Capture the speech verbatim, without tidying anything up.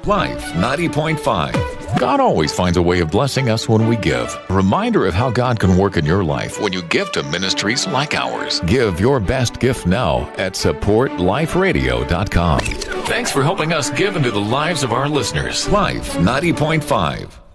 Life ninety point five. God always finds a way of blessing us when we give. Reminder of how God can work in your life when you give to ministries like ours. Give your best gift now at support life radio dot com. Thanks for helping us give into the lives of our listeners. Life ninety point five.